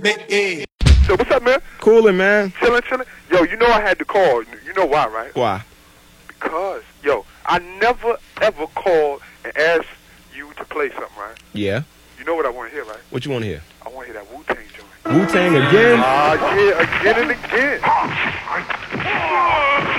So what's up, man? Coolin', man. Chillin'. Yo, you know I had to call. You know why, right? Why? Because, yo, I never, ever called and asked you to play something, right? Yeah. You know what I want to hear, right? What you want to hear? I want to hear that Wu-Tang joint. Wu-Tang again? Yeah, again and again.